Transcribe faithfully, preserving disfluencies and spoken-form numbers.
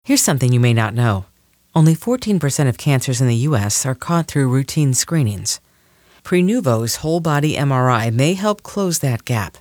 Here's something you may not know. Only fourteen percent of cancers in the U S are caught through routine screenings. Prenuvo's whole body M R I may help close that gap.